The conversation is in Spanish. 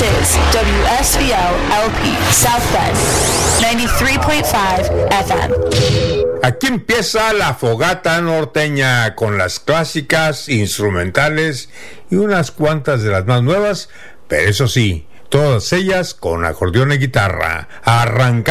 is WSVO LP South Bend 93.5 FM. Aquí empieza la fogata norteña con las clásicas, instrumentales y unas cuantas de las más nuevas, pero eso sí, todas ellas con acordeón y guitarra. Arranca.